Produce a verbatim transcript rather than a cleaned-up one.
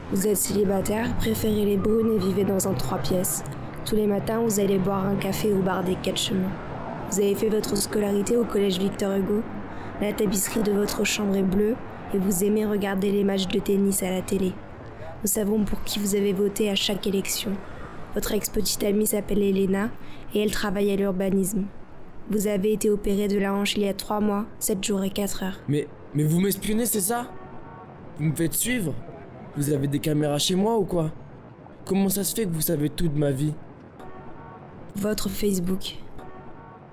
Vous êtes célibataire, préférez les brunes et vivez dans un trois pièces. Tous les matins, vous allez boire un café au bar des quatre chemins. Vous avez fait votre scolarité au collège Victor Hugo. La tapisserie de votre chambre est bleue et vous aimez regarder les matchs de tennis à la télé. Nous savons pour qui vous avez voté à chaque élection. Votre ex-petite amie s'appelle Elena et elle travaille à l'urbanisme. Vous avez été opéré de la hanche il y a trois mois, sept jours et quatre heures. Mais, mais vous m'espionnez, c'est ça? Vous me faites suivre? Vous avez des caméras chez moi ou quoi? Comment ça se fait que vous savez tout de ma vie? Votre Facebook.